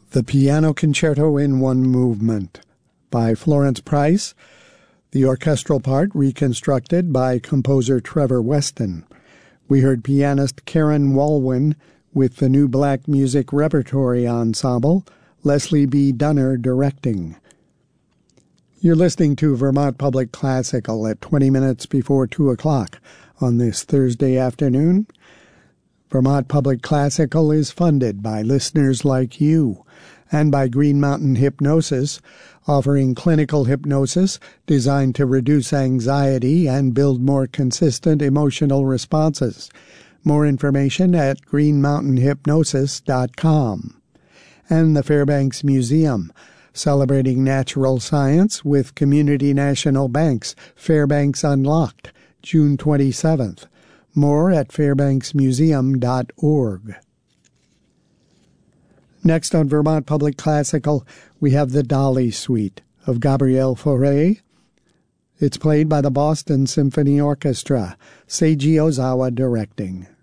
The Piano Concerto in One Movement by Florence Price, the orchestral part reconstructed by composer Trevor Weston. We heard pianist Karen Walwyn with the New Black Music Repertory Ensemble, Leslie B. Dunner directing. You're listening to Vermont Public Classical at 20 minutes before 2 o'clock on this Thursday afternoon. Vermont Public Classical is funded by listeners like you and by Green Mountain Hypnosis, offering clinical hypnosis designed to reduce anxiety and build more consistent emotional responses. More information at greenmountainhypnosis.com. And the Fairbanks Museum, celebrating natural science with Community National Bank's Fairbanks Unlocked, June 27th. More at fairbanksmuseum.org. Next on Vermont Public Classical, we have the Dolly Suite of Gabriel Fauré. It's played by the Boston Symphony Orchestra, Seiji Ozawa directing.